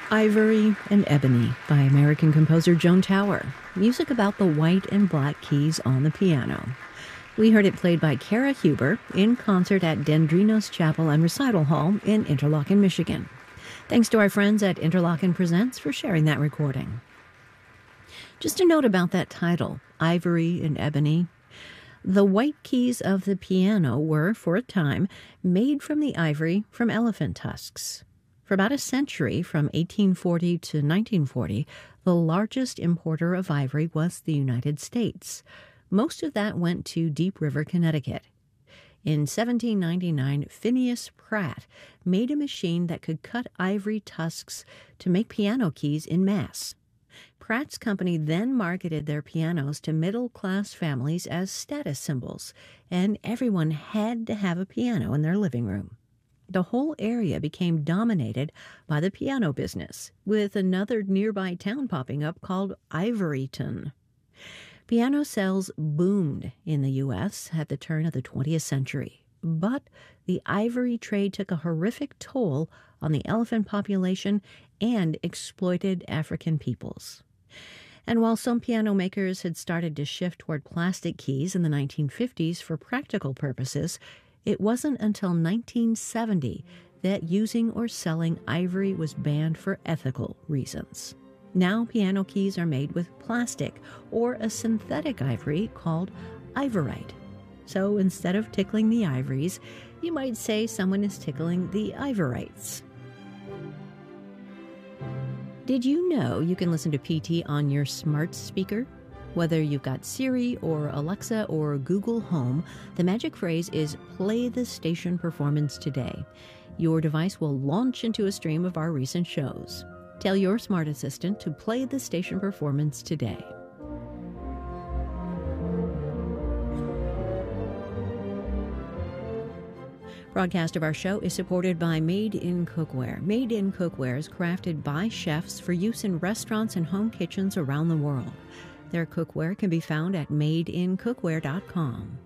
Ivory and Ebony by American composer Joan Tower. Music about the white and black keys on the piano. We heard it played by Kara Huber in concert at Dendrinos Chapel and Recital Hall in Interlochen, Michigan. Thanks to our friends at Interlochen Presents for sharing that recording. Just a note about that title, Ivory and Ebony. The white keys of the piano were, for a time, made from the ivory from elephant tusks. For about a century, from 1840 to 1940, the largest importer of ivory was the United States. Most of that went to Deep River, Connecticut. In 1799, Phineas Pratt made a machine that could cut ivory tusks to make piano keys in mass. Pratt's company then marketed their pianos to middle-class families as status symbols, and everyone had to have a piano in their living room. The whole area became dominated by the piano business, with another nearby town popping up called Ivoryton. Piano sales boomed in the U.S. at the turn of the 20th century, but the ivory trade took a horrific toll on the elephant population and exploited African peoples. And while some piano makers had started to shift toward plastic keys in the 1950s for practical purposes, it wasn't until 1970 that using or selling ivory was banned for ethical reasons. Now piano keys are made with plastic or a synthetic ivory called ivorite. So instead of tickling the ivories, you might say someone is tickling the ivorites. Did you know you can listen to PT on your smart speaker? Whether you've got Siri or Alexa or Google Home, the magic phrase is "Play the station performance today." Your device will launch into a stream of our recent shows. Tell your smart assistant to play the station performance today. Broadcast of our show is supported by Made in Cookware. Made in Cookware is crafted by chefs for use in restaurants and home kitchens around the world. Their cookware can be found at madeincookware.com.